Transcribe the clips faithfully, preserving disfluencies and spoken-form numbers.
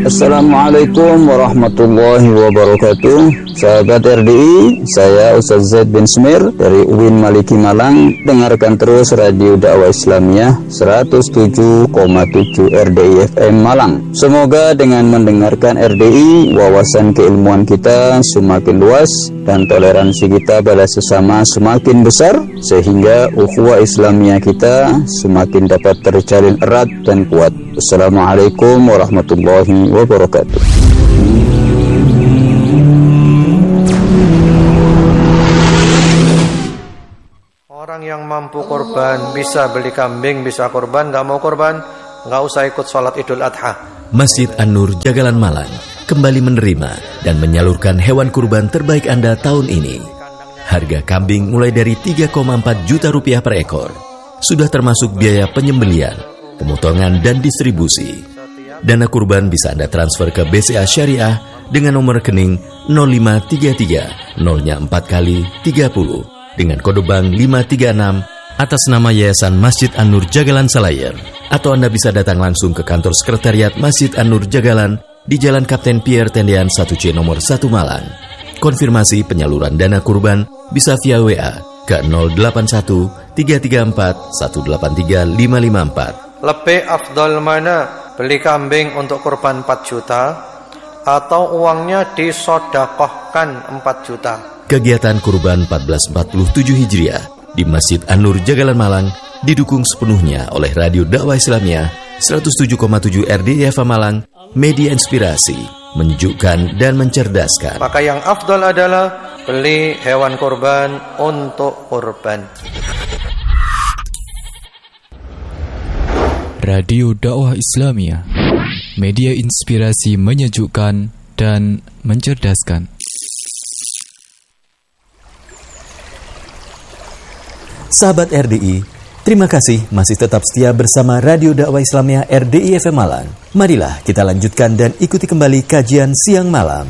Assalamualaikum warahmatullahi wabarakatuh. Sahabat R D I, saya Ustaz Zaid bin Smir dari U I N Maliki Malang. Dengarkan terus Radio Dakwah Islamiyah seratus tujuh koma tujuh R D I F M Malang. Semoga dengan mendengarkan R D I, wawasan keilmuan kita semakin luas dan toleransi kita pada sesama semakin besar, sehingga ukhuwah Islamiyah kita semakin dapat terjalin erat dan kuat. Assalamualaikum warahmatullahi wabarakatuh. Orang yang mampu korban, bisa beli kambing, bisa korban, gak mau korban, gak usah ikut sholat Idul Adha. Masjid An-Nur Jagalan Malang kembali menerima dan menyalurkan hewan kurban terbaik Anda tahun ini. Harga kambing mulai dari tiga koma empat juta rupiah per ekor. Sudah termasuk biaya penyembelian, pemotongan dan distribusi. Dana kurban bisa Anda transfer ke B C A Syariah dengan nomor rekening nol lima tiga tiga nol empat kali tiga puluh dengan kode bank lima tiga enam atas nama Yayasan Masjid An-Nur Jagalan Selayar. Atau Anda bisa datang langsung ke kantor sekretariat Masjid An-Nur Jagalan di Jalan Kapten Pierre Tendean satu C nomor satu Malang. Konfirmasi penyaluran dana kurban bisa via W A ke nol delapan satu tiga tiga empat satu delapan tiga lima lima empat. Lebih afdal mana? Beli kambing untuk kurban empat juta atau uangnya disodakohkan empat juta? Kegiatan kurban seribu empat ratus empat puluh tujuh Hijriah di Masjid An-Nur Jagalan Malang didukung sepenuhnya oleh Radio Dakwah Islamiyah seratus tujuh koma tujuh R D I F M Malang, media inspirasi, menyejukkan dan mencerdaskan. Maka yang afdal adalah beli hewan kurban untuk kurban. Radio Dakwah Islamiyah, media inspirasi, menyejukkan dan mencerdaskan. Sahabat R D I, terima kasih masih tetap setia bersama Radio Dakwah Islamiyah R D I F M Malang. Marilah kita lanjutkan dan ikuti kembali kajian siang malam.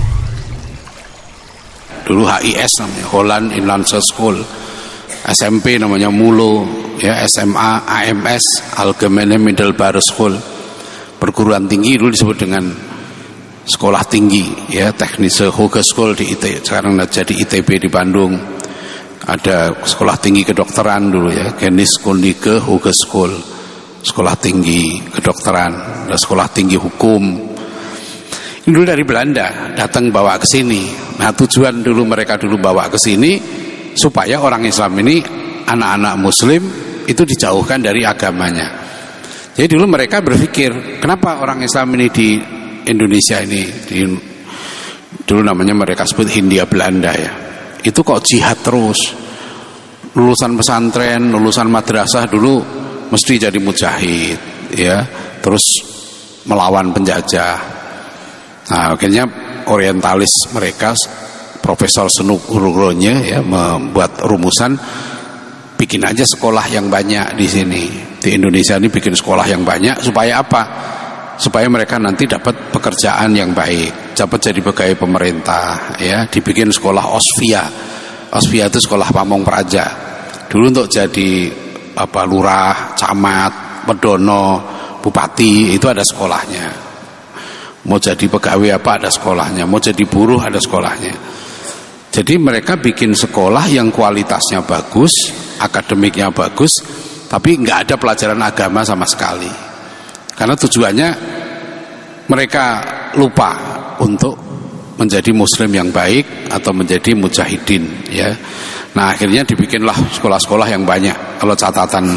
Dulu H I S namanya, Holland Inland School. S M P namanya Mulo, ya, S M A, A M S, Algemene Middelbare School. Perguruan tinggi dulu disebut dengan sekolah tinggi, ya, Technische Hogeschool di I T, sekarang jadi I T B di Bandung. Ada sekolah tinggi kedokteran dulu, ya, Geneeskundige Hogeschool, sekolah tinggi kedokteran, ada sekolah tinggi hukum. Ini dulu dari Belanda datang bawa ke sini. Nah, tujuan dulu mereka dulu bawa ke sini supaya orang Islam ini, anak-anak Muslim itu dijauhkan dari agamanya. Jadi dulu mereka berpikir, kenapa orang Islam ini di Indonesia ini, di, dulu namanya mereka sebut Hindia Belanda, ya, itu kok jihad terus. Lulusan pesantren, lulusan madrasah dulu mesti jadi mujahid, ya, terus melawan penjajah. Nah, akhirnya orientalis mereka, Profesor Senuk Urugronya, ya, membuat rumusan, bikin aja sekolah yang banyak di sini. Di Indonesia ini bikin sekolah yang banyak supaya apa? Supaya mereka nanti dapat pekerjaan yang baik, dapat jadi pegawai pemerintah, ya. Dibikin sekolah Osvia. Osvia itu sekolah pamong praja. Dulu untuk jadi apa, lurah, camat, pedono, bupati itu ada sekolahnya. Mau jadi pegawai apa ada sekolahnya, mau jadi buruh ada sekolahnya. Jadi mereka bikin sekolah yang kualitasnya bagus, akademiknya bagus, tapi nggak ada pelajaran agama sama sekali. Karena tujuannya mereka lupa untuk menjadi muslim yang baik atau menjadi mujahidin, ya. Nah, akhirnya dibikinlah sekolah-sekolah yang banyak. Kalau catatan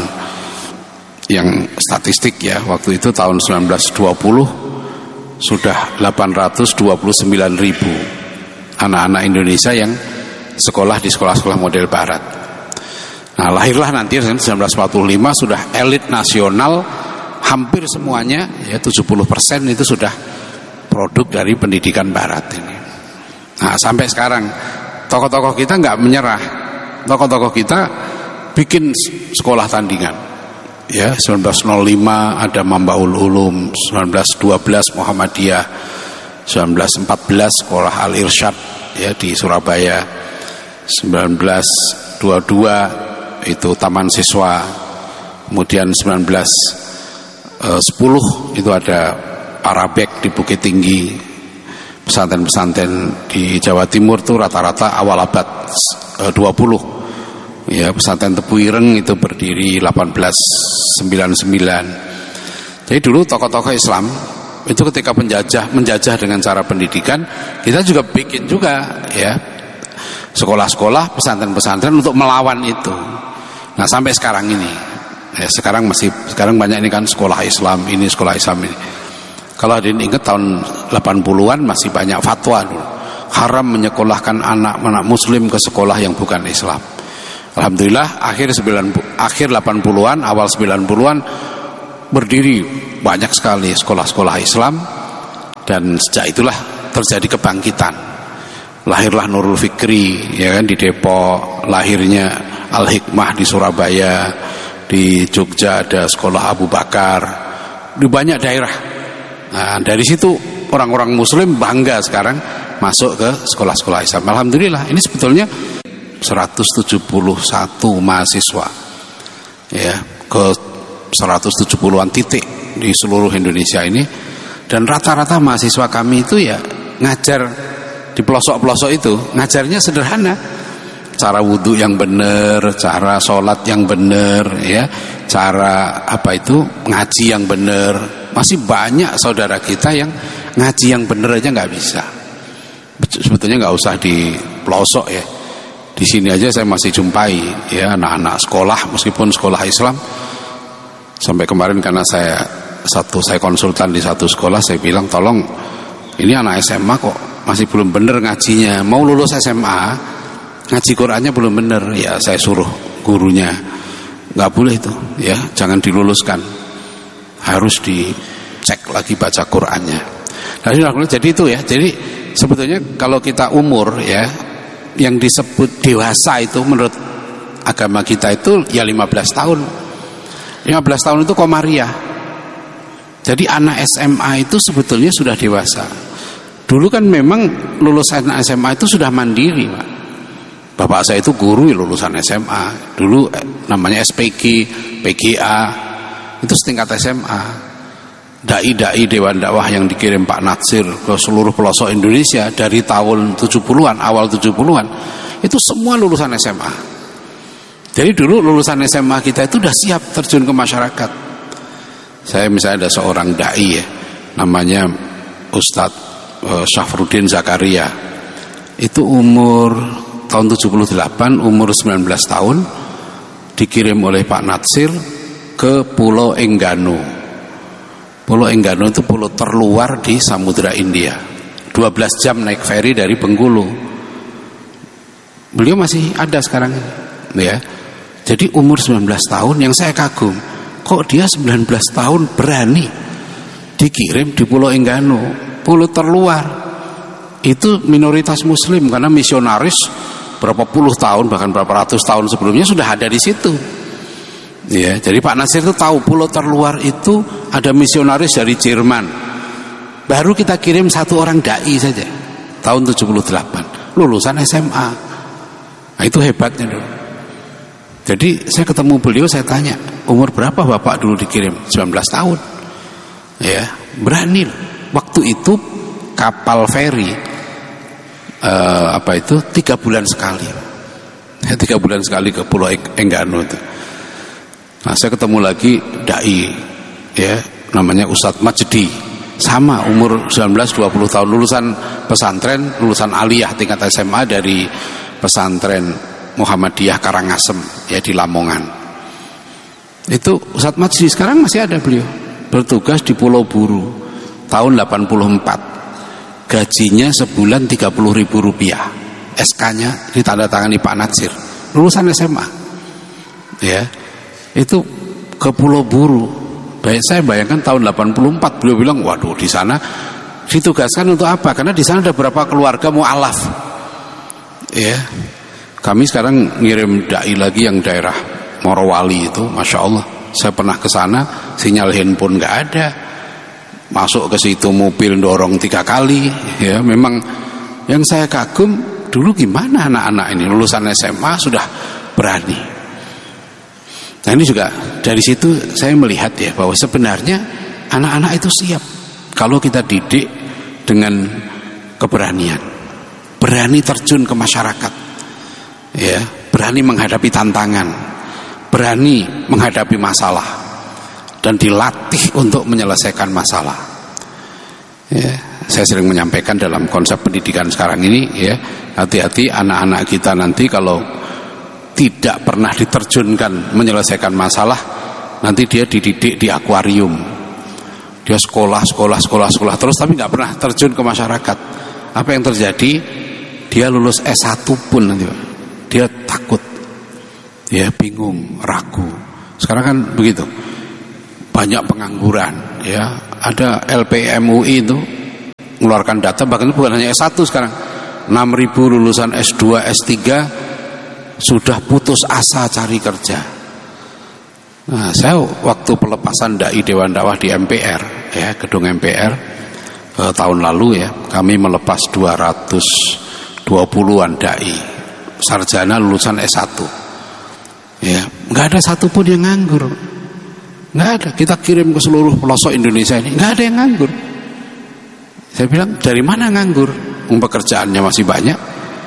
yang statistik, ya, waktu itu tahun seribu sembilan ratus dua puluh sudah delapan ratus dua puluh sembilan ribu anak-anak Indonesia yang sekolah di sekolah-sekolah model barat. Nah, lahirlah nanti seribu sembilan ratus empat puluh lima sudah elit nasional, hampir semuanya, ya, tujuh puluh persen itu sudah produk dari pendidikan barat ini. Nah, sampai sekarang tokoh-tokoh kita nggak menyerah. Tokoh-tokoh kita bikin sekolah tandingan. Ya, seribu sembilan ratus lima ada Mambaul Ulum, seribu sembilan ratus dua belas Muhammadiyah, seribu sembilan ratus empat belas Sekolah Al-Irsyad, ya, di Surabaya, seribu sembilan ratus dua puluh dua itu Taman Siswa, kemudian seribu sembilan ratus sepuluh itu ada Arabek di Bukit Tinggi, pesantren-pesantren di Jawa Timur tuh rata-rata awal abad dua puluh. Ya, pesantren Tebu Ireng itu berdiri delapan belas sembilan puluh sembilan. Jadi dulu tokoh-tokoh Islam itu ketika penjajah menjajah dengan cara pendidikan, kita juga bikin juga ya sekolah-sekolah, pesantren-pesantren untuk melawan itu. Nah, sampai sekarang ini, ya, sekarang masih sekarang banyak ini kan sekolah Islam ini, sekolah Islam ini. Kalau ada ingat tahun delapan puluhan masih banyak fatwa dulu, haram menyekolahkan anak-anak muslim ke sekolah yang bukan Islam. Alhamdulillah akhir sembilan akhir delapan puluhan, awal sembilan puluhan berdiri banyak sekali sekolah-sekolah Islam, dan sejak itulah terjadi kebangkitan. Lahirlah Nurul Fikri ya kan di Depok, lahirnya Al Hikmah di Surabaya, di Jogja ada sekolah Abu Bakar, di banyak daerah. Nah, dari situ orang-orang muslim bangga sekarang masuk ke sekolah-sekolah Islam. Alhamdulillah, ini sebetulnya seratus tujuh puluh satu mahasiswa ya ke seratus tujuh puluhan titik di seluruh Indonesia ini, dan rata-rata mahasiswa kami itu ya ngajar di pelosok-pelosok itu, ngajarnya sederhana, cara wudhu yang benar, cara sholat yang benar ya, cara apa itu ngaji yang benar. Masih banyak saudara kita yang ngaji yang benar aja nggak bisa. Sebetulnya nggak usah di pelosok ya, di sini aja saya masih jumpai ya anak-anak sekolah, meskipun sekolah Islam. Sampai kemarin karena saya satu saya konsultan di satu sekolah, saya bilang tolong ini anak S M A kok masih belum benar ngajinya, mau lulus S M A ngaji Qurannya belum benar. Ya saya suruh gurunya, nggak boleh itu ya, jangan diluluskan, harus dicek lagi baca Qurannya. Nah, jadi itu ya, jadi sebetulnya kalau kita umur ya yang disebut dewasa itu menurut agama kita itu ya lima belas tahun. lima belas tahun itu komariah. Jadi anak S M A itu sebetulnya sudah dewasa. Dulu kan memang lulusan S M A itu sudah mandiri, Pak. Bapak saya itu guru lulusan S M A. Dulu namanya S P G, P G A. Itu setingkat S M A. Dai-dai Dewan Dakwah yang dikirim Pak Natsir ke seluruh pelosok Indonesia dari tahun tujuh puluhan, awal tujuh puluhan, itu semua lulusan S M A. Jadi dulu lulusan S M A kita itu sudah siap terjun ke masyarakat. Saya misalnya ada seorang dai ya, namanya Ustadz uh, Syafruddin Zakaria. Itu umur tahun tujuh puluh delapan, umur sembilan belas tahun, dikirim oleh Pak Natsir ke Pulau Enggano. Pulau Enggano itu pulau terluar di Samudra India. dua belas jam naik ferry dari Bengkulu. Beliau masih ada sekarang ya. Jadi umur sembilan belas tahun, yang saya kagum, kok dia sembilan belas tahun berani dikirim di Pulau Enggano, pulau terluar. Itu minoritas muslim karena misionaris berapa puluh tahun bahkan berapa ratus tahun sebelumnya sudah ada di situ. Ya, jadi Pak Nasir itu tahu pulau terluar itu ada misionaris dari Jerman. Baru kita kirim satu orang dai saja tahun tujuh puluh delapan, lulusan S M A. Nah, itu hebatnya dulu. Jadi saya ketemu beliau, saya tanya, umur berapa Bapak dulu dikirim? sembilan belas tahun. Ya, berani. Waktu itu kapal feri eh, apa itu tiga bulan sekali. Ya, tiga bulan sekali ke Pulau Enggano itu. Nah, saya ketemu lagi dai ya, namanya Ustadz Majdi. Sama umur sembilan belas dua puluh tahun, lulusan pesantren, lulusan aliyah tingkat S M A dari pesantren Muhammadiyah Karangasem ya di Lamongan. Itu Ustadz Majdi sekarang masih ada, beliau bertugas di Pulau Buru tahun delapan puluh empat. Gajinya sebulan tiga puluh ribu rupiah. S K-nya ditandatangani Pak Natsir, lulusan S M A. Ya. Itu ke Pulau Buru. Baik, saya bayangkan tahun delapan puluh empat beliau bilang, waduh di sana ditugaskan untuk apa? Karena di sana ada beberapa keluarga mu'alaf. Ya. Kami sekarang ngirim dai lagi yang daerah Morowali itu, masya Allah. Saya pernah ke sana, sinyal handphone nggak ada. Masuk ke situ mobil dorong tiga kali. Ya, memang yang saya kagum dulu gimana anak-anak ini lulusan S M A sudah berani. Nah, ini juga dari situ saya melihat ya bahwa sebenarnya anak-anak itu siap kalau kita didik dengan keberanian, berani terjun ke masyarakat, ya, berani menghadapi tantangan, berani menghadapi masalah, dan dilatih untuk menyelesaikan masalah. Ya, saya sering menyampaikan dalam konsep pendidikan sekarang ini, ya, hati-hati anak-anak kita nanti kalau tidak pernah diterjunkan menyelesaikan masalah, nanti dia dididik di akuarium. Dia sekolah, sekolah, sekolah, sekolah terus tapi nggak pernah terjun ke masyarakat. Apa yang terjadi? Dia lulus S satu pun nanti dia takut, dia bingung, ragu. Sekarang kan begitu, banyak pengangguran, ya. Ada L P M U I itu mengeluarkan data, bahkan bukan hanya S satu sekarang, enam ribu lulusan S dua, S tiga sudah putus asa cari kerja. Nah, saya waktu pelepasan dai Dewan Dakwah di M P R, ya, gedung M P R eh, tahun lalu, ya, kami melepas dua ratus dua puluhan dai sarjana lulusan S satu. Ya, nggak ada satupun yang nganggur. Nggak ada. Kita kirim ke seluruh pelosok Indonesia ini, nggak ada yang nganggur. Saya bilang, dari mana nganggur? Pekerjaannya masih banyak.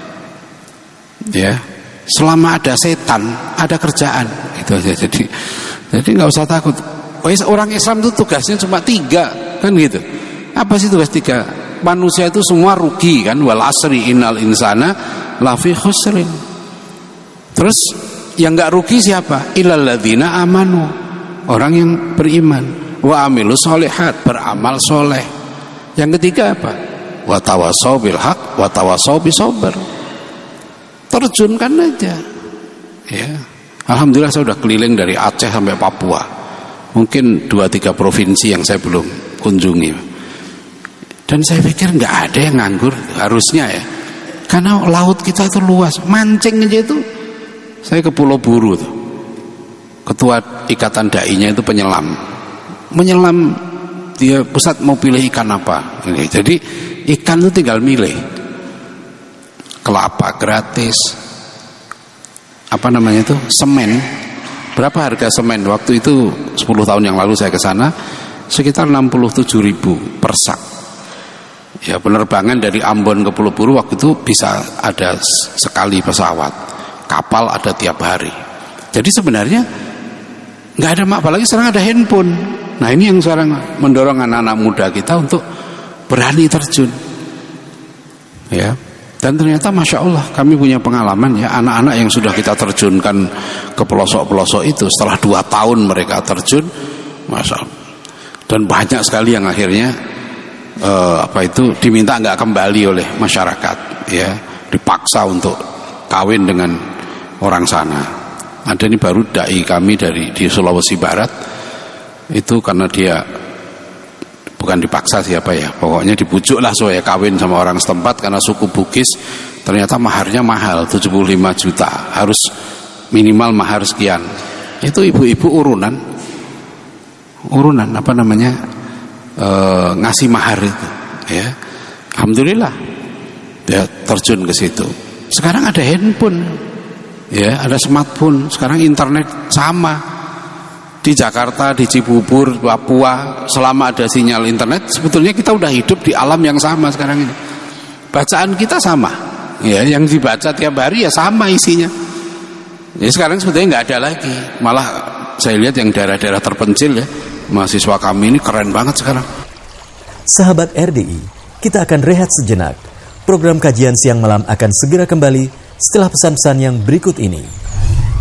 Ya, selama ada setan, ada kerjaan. Itu aja. Jadi, jadi nggak usah takut. Orang Islam itu tugasnya cuma tiga, kan gitu. Apa sih tugas tiga? Manusia itu semua rugi, kan? Wal asri innal insana lafi khusrin. Terus yang nggak rugi siapa? Illal ladzina amanu, orang yang beriman. Wa amilus sholihat, beramal soleh. Yang ketiga apa? Wa tawassaw bil haq, wa tawassaw bis sabr. Terjunkan aja, ya. Alhamdulillah saya sudah keliling dari Aceh sampai Papua. Mungkin dua tiga provinsi yang saya belum kunjungi. Dan saya pikir nggak ada yang nganggur, harusnya, ya. Karena laut kita itu luas, mancing aja itu. Saya ke Pulau Buru tuh. Ketua ikatan dai-nya itu penyelam. Menyelam, dia pusat mau pilih ikan apa. Jadi ikan itu tinggal milih. Kelapa gratis, apa namanya itu, semen. Berapa harga semen? Waktu itu sepuluh tahun yang lalu saya ke sana, sekitar enam puluh tujuh ribu per sak. Ya, penerbangan dari Ambon ke Pulau Buru waktu itu bisa ada sekali pesawat, kapal ada tiap hari. Jadi sebenarnya nggak ada, apalagi sekarang ada handphone. Nah, ini yang sekarang mendorong anak-anak muda kita untuk berani terjun, ya. Dan ternyata Masya Allah kami punya pengalaman, ya, anak-anak yang sudah kita terjunkan ke pelosok-pelosok itu setelah dua tahun mereka terjun, Masya Allah. Dan banyak sekali yang akhirnya eh, apa itu diminta nggak kembali oleh masyarakat, ya, dipaksa untuk kawin dengan orang sana. Ada ini baru dai kami dari di Sulawesi Barat itu, karena dia bukan dipaksa siapa, ya, pokoknya dibujuk lah supaya kawin sama orang setempat karena suku Bugis. Ternyata maharnya mahal, tujuh puluh lima juta, harus minimal mahar sekian. Itu ibu-ibu urunan urunan apa namanya e, ngasih mahar itu, ya. Alhamdulillah dia terjun ke situ. Sekarang ada handphone, ya, ada smartphone, sekarang internet sama. Di Jakarta, di Cibubur, Papua, selama ada sinyal internet, sebetulnya kita udah hidup di alam yang sama sekarang ini. Bacaan kita sama, ya, yang dibaca tiap hari ya sama isinya. Ya, sekarang sebetulnya nggak ada lagi. Malah saya lihat yang daerah-daerah terpencil, ya, mahasiswa kami ini keren banget sekarang. Sahabat R D I, kita akan rehat sejenak. Program kajian siang malam akan segera kembali setelah pesan-pesan yang berikut ini.